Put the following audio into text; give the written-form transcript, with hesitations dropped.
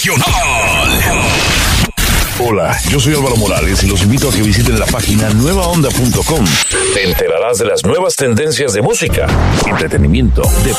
Nacional. Hola, yo soy Álvaro Morales y los invito a que visiten la página nuevaonda.com. Te enterarás de las nuevas tendencias de música, entretenimiento, deporte